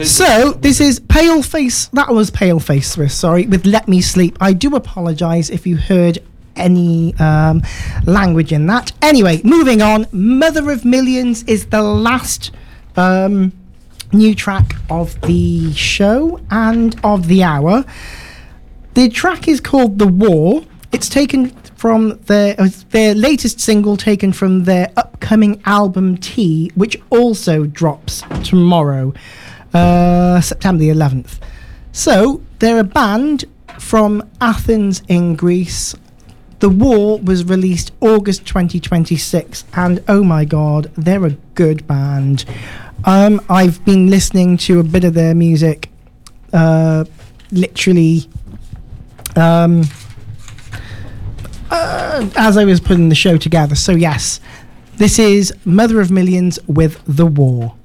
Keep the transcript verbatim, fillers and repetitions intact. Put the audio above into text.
So, this is Paleface, that was Paleface Swiss, sorry, with Let Me Sleep. I do apologise if you heard any um, language in that. Anyway, moving on, Mother of Millions is the last um, new track of the show and of the hour. The track is called The War. It's taken from their, uh, their latest single, taken from their upcoming album T, which also drops tomorrow, uh, September the eleventh. So, they're a band from Athens in Greece. The War was released August twenty twenty-six, and oh my god, they're a good band. Um, I've been listening to a bit of their music, uh, literally... Um, Uh, as I was putting the show together. So yes, this is Mother of Millions with The War.